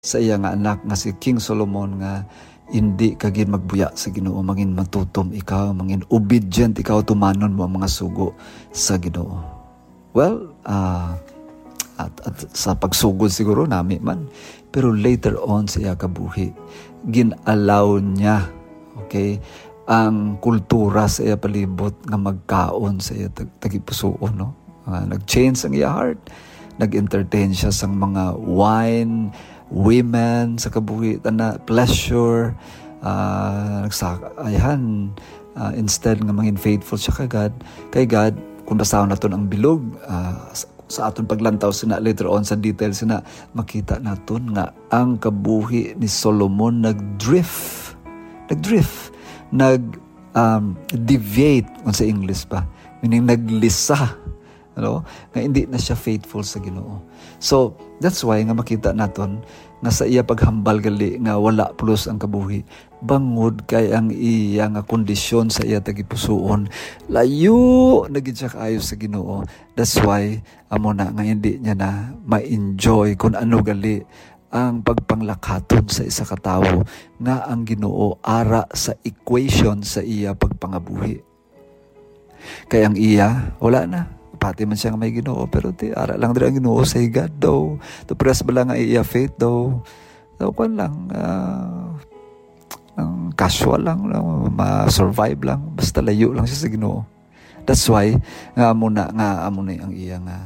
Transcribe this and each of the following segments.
sa iya nga anak nga si King Solomon nga hindi kagin magbuya sa Ginoo, mangin matutom ikaw, mangin obedient ikaw, tumanon mo ang mga sugo sa Ginoo. Well, at sa pagsugod siguro nami man, pero later on sa iya kabuhi, gin-allow niya, okay, ang kultura sa iya palibot nga magkaon sa iya tagipusoon, no? Nag-change ang iya heart, nag-entertain siya sa mga wine, women sa kabuhi na pleasure, instead nga maging faithful siya kay God, kung basahan naton ang bilog sa aton paglantaw sina later on sa details sina, makita naton nga ang kabuhi ni Solomon nag-drift, deviate kung sa English pa, meaning naglisa, nga hindi na siya faithful sa Ginoo. So that's why nga makita naton nga sa iya paghambal gali nga wala plus ang kabuhi, bangod kay ang iya nga kondisyon sa iya tagipusoon layo nagid siya kaayo sa Ginoo. That's why amo na nga hindi niya na ma-enjoy kung ano gali ang pagpanglakaton sa isa ka tawo nga ang Ginoo ara sa equation sa iya pagpangabuhi. Kay ang iya wala na, pati man siya nga may Ginoo, pero ara lang dira ang Ginoo sa higad daw. To press ba lang nga iya faith daw. Daw kwan lang, casual lang, ma-survive lang, basta layo lang siya sa Ginoo. That's why, nga amo na ang iya nga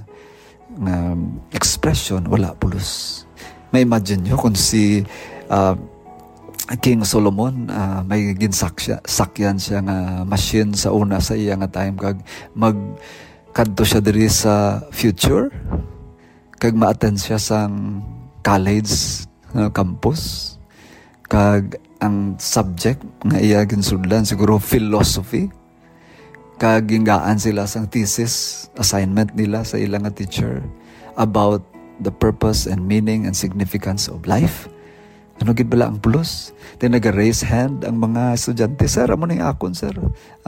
expression, wala pulos. May imagine nyo kung si King Solomon, may ginsakyan siya nga machine sa una sa iya nga time, kag kadto siya diri sa future, kag ma-attend siya sa college campus, kag ang subject nga iya ginsudlan siguro philosophy, kag gingaan sila sa thesis assignment nila sa ilang teacher about the purpose and meaning and significance of life. Ano gid bala ang plus? Then naga-raise hand ang mga estudyante, sir, amo ning akon, sir.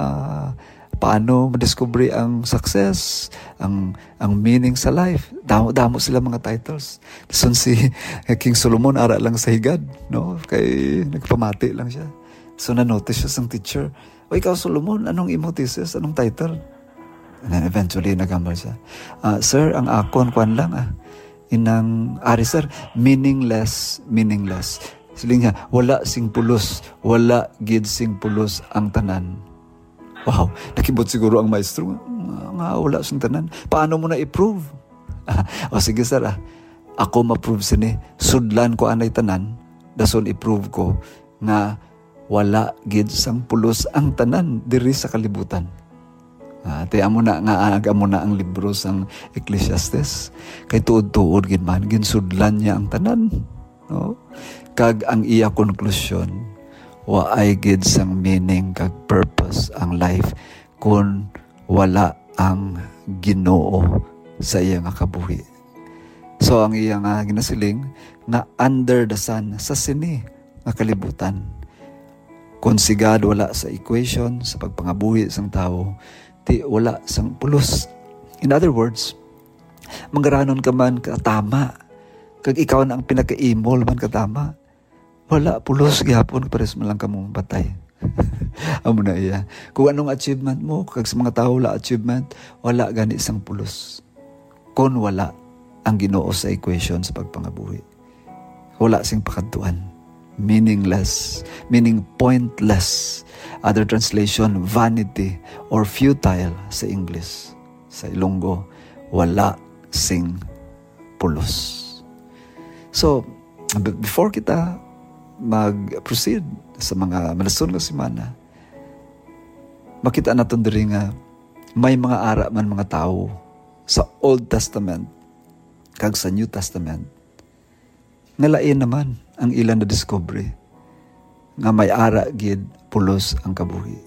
Paano madiscover ang success, ang meaning sa life. Damo sila mga titles. So si King Solomon ara lang sa higad, no? Kay nagpamati lang siya. So na-notice siya sang teacher, "O ikaw Solomon, anong imo thesis? Anong title?" And then eventually nagambal siya. "Sir, ang akon kwan lang inang ari sir, meaningless." Siling niya, wala sing pulos, wala gid sing pulos ang tanan. Wow, nakibot siguro ang maestro nga wala sing tanan. Paano mo na i-prove? O sige sir, ako ma-prove sini, sudlan ko anay tanan, dason i-prove ko nga wala gid sang pulos ang tanan diri sa kalibutan. Amo na ang libro sang Ecclesiastes, kay tuod-tuod gid man ginsudlan niya ang tanan, no? Kag ang iya conclusion, waay gid sang meaning kag purpose ang life kung wala ang Ginoo sa iya nga kabuhi. So ang iya nga ginasiling na under the sun, sa sini nga kalibutan, kung si God wala sa equation sa pagpangabuhi sang tao, wala sang pulos. In other words, manggaranon ka man katama, kag ikaw na ang pinaka-imol man katama, wala pulos gyapon, pares man lang kamong patay. Amo na iya. Kung anong achievement mo, kag sa mga tao wala achievement, wala gani sang pulos. Kung wala ang Ginoo sa equation sa pagpangabuhi, wala sing pakadtuan. Meaningless, meaning pointless. Other translation, vanity or futile sa English. Sa Ilonggo, wala sing pulos. So, before kita mag-proceed sa mga malasun nga semana, makita natin diri nga may mga ara man mga tao sa Old Testament kag sa New Testament nga lain naman ang ilan na discovery nga may ara gid pulos ang kabuhi.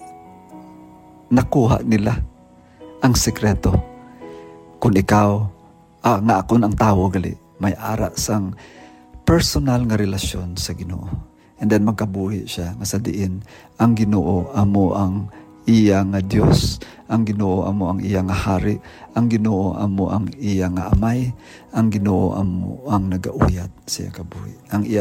Nakuha nila ang sekreto. Kung ikaw nga akon ang tawo gali, may ara sang personal nga relasyon sa Ginoo. And then magkabuhi siya nga sa diin ang Ginoo amo ang iya nga Dios, ang Ginoo amo ang iya nga hari, ang Ginoo amo ang iya nga amay, ang Ginoo amo ang nagauyat sa iya kabuhi. Ang iya